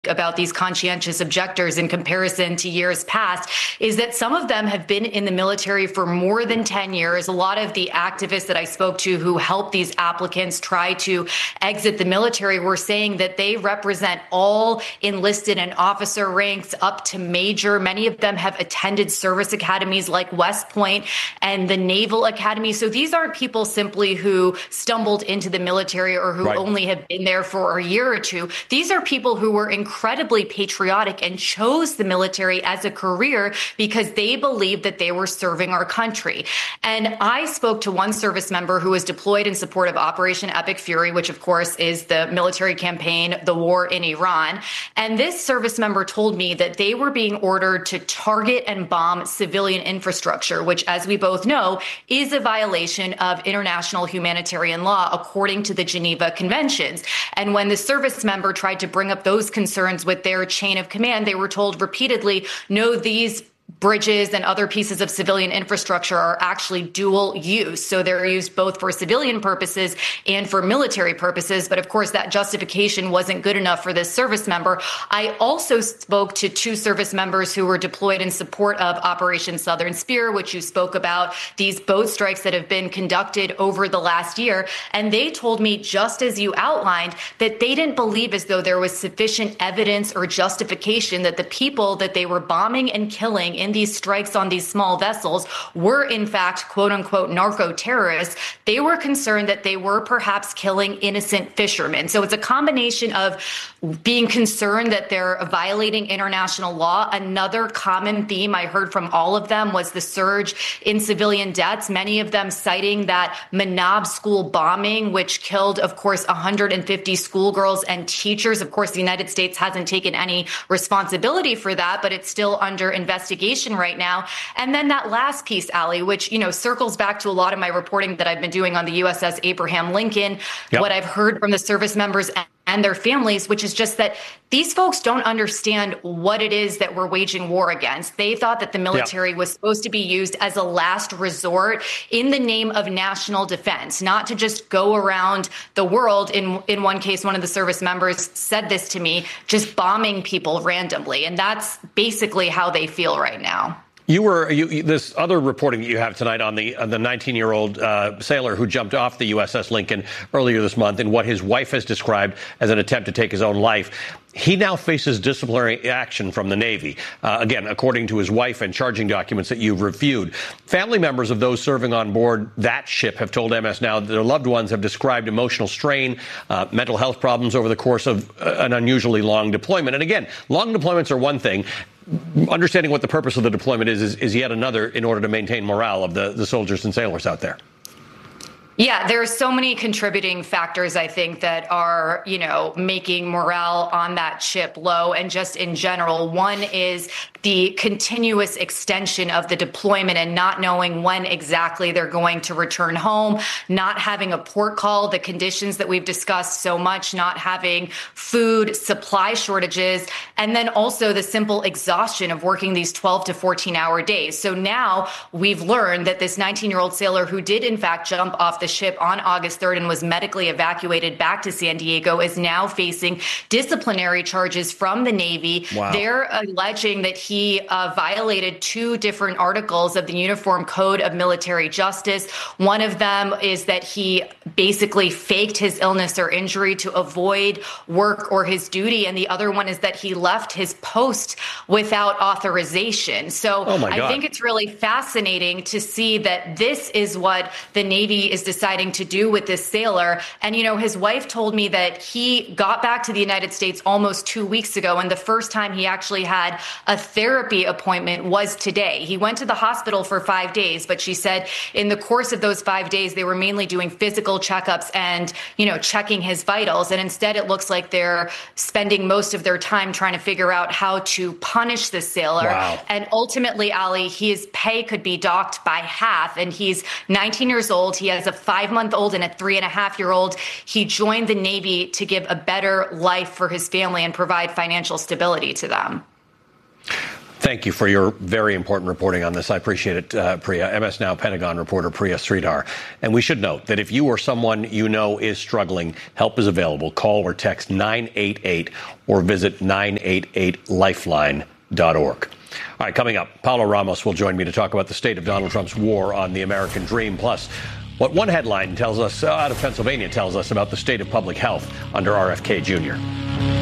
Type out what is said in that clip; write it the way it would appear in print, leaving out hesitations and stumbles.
about these conscientious objectors in comparison to years past is that some of them have been in the military for more than 10 years. A lot of the activists that I spoke to who helped these applicants try to exit the military were saying that they represent all enlisted and officer ranks up to major. Many of them have attended service academies like West Point and the Naval Academy. So these aren't people simply who stumbled into the military or who only have been there for a year or two. These are people who were incredibly patriotic and chose the military as a career because they believed that they were serving our country. And I spoke to one service member who was deployed in support of Operation Epic Fury, which of course is the military campaign, the war in Iran. And this service member told me that they were being ordered to target and bomb civilian infrastructure, which, as we both know, is a violation of international humanitarian law, according to the Geneva Conventions. And when the service member tried to bring up those concerns with their chain of command, they were told repeatedly, no, these bridges and other pieces of civilian infrastructure are actually dual use. So they're used both for civilian purposes and for military purposes. But of course, that justification wasn't good enough for this service member. I also spoke to two service members who were deployed in support of Operation Southern Spear, which you spoke about, these boat strikes that have been conducted over the last year. And they told me, just as you outlined, that they didn't believe as though there was sufficient evidence or justification that the people that they were bombing and killing in these strikes on these small vessels were in fact, quote unquote, narco terrorists. They were concerned that they were perhaps killing innocent fishermen. So it's a combination of being concerned that they're violating international law. Another common theme I heard from all of them was the surge in civilian deaths, many of them citing that Manab school bombing, which killed, of course, 150 schoolgirls and teachers. Of course, the United States hasn't taken any responsibility for that, but it's still under investigation right now. And then that last piece, Ali, which, circles back to a lot of my reporting that I've been doing on the USS Abraham Lincoln, what I've heard from the service members and their families, which is just that these folks don't understand what it is that we're waging war against. They thought that the military was supposed to be used as a last resort in the name of national defense, not to just go around the world. In one case, one of the service members said this to me, just bombing people randomly. And that's basically how they feel right now. This other reporting that you have tonight on the 19-year-old sailor who jumped off the USS Lincoln earlier this month in what his wife has described as an attempt to take his own life. He now faces disciplinary action from the Navy, again, according to his wife and charging documents that you've reviewed. Family members of those serving on board that ship have told MS Now that their loved ones have described emotional strain, mental health problems over the course of an unusually long deployment. And again, long deployments are one thing. Understanding what the purpose of the deployment is yet another in order to maintain morale of the soldiers and sailors out there. Yeah, there are so many contributing factors, I think, that are, making morale on that ship low. And just in general, one is the continuous extension of the deployment and not knowing when exactly they're going to return home, not having a port call, the conditions that we've discussed so much, not having food, supply shortages, and then also the simple exhaustion of working these 12 to 14-hour days. So now we've learned that this 19-year-old sailor who did, in fact, jump off the ship on August 3rd and was medically evacuated back to San Diego is now facing disciplinary charges from the Navy. Wow. They're alleging that he violated two different articles of the Uniform Code of Military Justice. One of them is that he basically faked his illness or injury to avoid work or his duty. And the other one is that he left his post without authorization. So I think it's really fascinating to see that this is what the Navy is deciding to do with this sailor. And, his wife told me that he got back to the United States almost 2 weeks ago. And the first time he actually had a therapy appointment was today. He went to the hospital for 5 days, but she said in the course of those 5 days, they were mainly doing physical checkups and, checking his vitals. And instead, it looks like they're spending most of their time trying to figure out how to punish this sailor. Wow. And ultimately, Ali, his pay could be docked by half. And he's 19 years old. He has a 5-month-old and a 3.5-year-old. He joined the Navy to give a better life for his family and provide financial stability to them. Thank Thank you for your very important reporting on this. I appreciate it, Priya. MS Now Pentagon reporter Priya Sridhar. And we should note that if you or someone you know is struggling, help is available. Call or text 988 or visit 988lifeline.org. All right, coming up, Paulo Ramos will join me to talk about the state of Donald Trump's war on the American dream, plus what one headline tells us out of Pennsylvania tells us about the state of public health under RFK Jr.